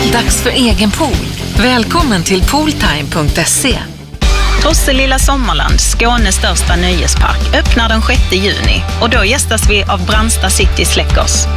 Dags för egen pool. Välkommen till pooltime.se. Tosselilla Sommarland, Skånes största nöjespark, öppnar den 6 juni och då gästas vi av Brandsta City Släckers.